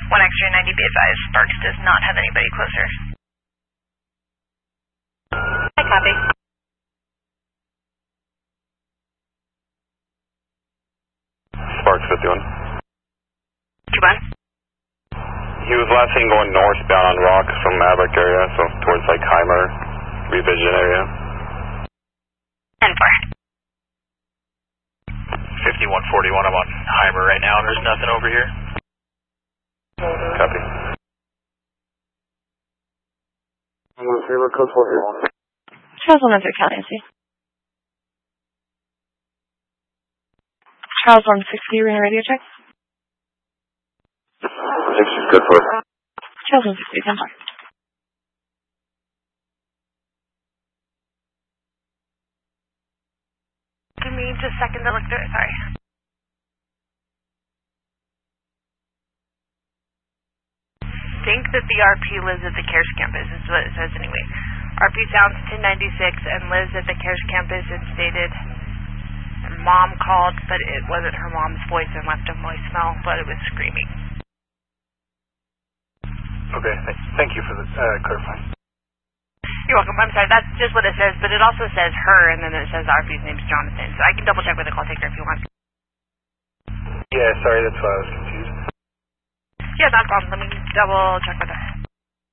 1 extra 90, be advised. Sparks does not have anybody closer. I copy. Sparks 51. 2-1. He was last seen going northbound on Rocks from Maverick area, so towards like Heimer, Revision area. 10-4. 5141, I'm on Heimer right now, there's nothing over here. Copy. Code 4 here. Charles 113, Cal Nancy. Charles 160, we're in a radio check. 60's good for it. Charles 160, 10-4. Give me just a second to look through it, sorry. I think that the RP lives at the CARES campus, is what it says anyway. RP sounds 1096 and lives at the CARES campus and stated her mom called, but it wasn't her mom's voice and left a voicemail, but it was screaming. Okay, thank you for the clarifying. You're welcome. I'm sorry, that's just what it says, but it also says her, and then it says RP's name's Jonathan, so I can double check with the call taker if you want. Yeah, sorry, that's why I was confused. Yeah, not a problem. Let me double check with her.